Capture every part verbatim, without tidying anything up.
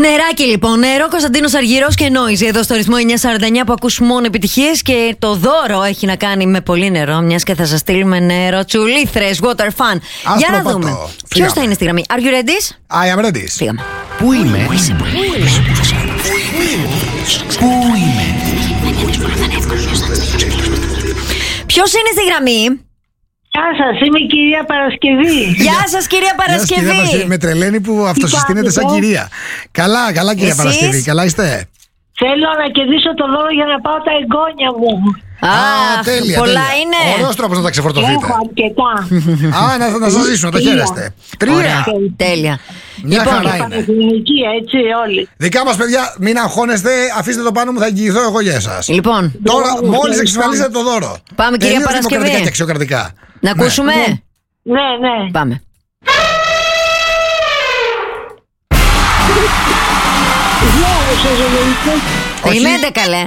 Νεράκι λοιπόν, νερό, Κωνσταντίνος Αργυρός και Νόιζη εδώ στο ρυθμό εννιακόσια σαράντα εννιά που ακούς μόνο επιτυχίες. Και το δώρο έχει να κάνει με πολύ νερό, μιας και θα σας στείλουμε νερό τσουλήθρες, water fun. Για να δούμε ποιος θα είναι στη γραμμή. Are you ready? I am ready. Φύγαμε. Πού είμαι? Πού είμαι? Πού είμαι? Ποιος είναι στη γραμμή? Γεια σας, είμαι η κυρία Παρασκευή. Γεια σας κυρία Παρασκευή. Με τρελαίνει που αυτοσυστήνεται σαν κυρία. Καλά, καλά κυρία Εσείς? Παρασκευή, καλά είστε? Θέλω να κερδίσω το δώρο για να πάω τα εγγόνια μου. Α, τέλεια, πολλά τέλεια. είναι. Ωραίος τρόπος να τα ξεφορτωθείτε. Έχω αρκετά. Α, να, να σας ζήσουν, να τα χαίρεστε. Τρία. Ωραία, τέλεια. Μια Λοιπόν, χαρά είναι. Πανεπιστημιακή, έτσι όλοι. Δικά μας παιδιά, μην αγχώνεστε, αφήστε το πάνω μου, θα εγγυηθώ εγώ για εσάς. Λοιπόν, Τώρα, μόλις εξασφαλίσετε το δώρο. Πάμε, κυρία Τελείως Παρασκευή. δημοκρατικά και αξιοκρατικά. να ακούσουμε. Ναι, ναι. Πάμε. Όχι. Περιμένετε καλέ.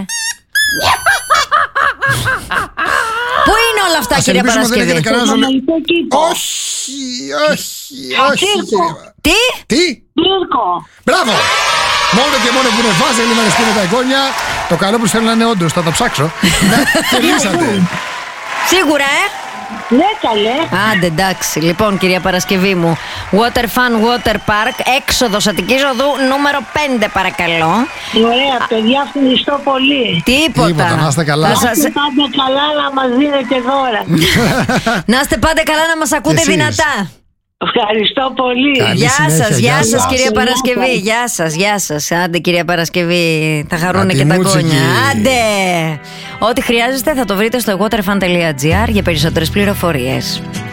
Πού είναι όλα αυτά Ας κυρία ελπίσουμε δεν Παρασκευή? έγινε κανένας ζολε- Ζωολογικό κήπο. Όχι, όχι, όχι. Τσίρκο. κύριε. Τι? Τι? Τσίρκο. Μπράβο! Μόνο και μόνο που είναι βάζα λίγο να σκύνε τα εγγόνια. Το καλό που θέλω να είναι όντως, θα το ψάξω. Ναι, κερδίσατε. Σίγουρα ε? Ναι, καλέ. Άντε εντάξει. Λοιπόν κυρία Παρασκευή μου, Water Fun Water Park, έξοδος Αττικής Οδού νούμερο πέντε παρακαλώ. Ωραία, παιδιά, ευχαριστώ πολύ. Τίποτα. Τίποτα, να είστε καλά. Θα Να σας- είστε πάντα καλά να μας δίνετε δώρα. Να είστε πάντα καλά, να μας ακούτε εσείς. δυνατά. Ευχαριστώ πολύ. Καλή Γεια συνέχεια, σας, γεια γεια σας σας. κυρία Γεια Παρασκευή. σας. Γεια σας, γεια σας. Άντε κυρία Παρασκευή, θα χαρούνε και τα Ατιμούτσικη. κόνια. Άντε! Ό,τι χρειάζεστε θα το βρείτε στο waterfan τελεία gr για περισσότερες πληροφορίες.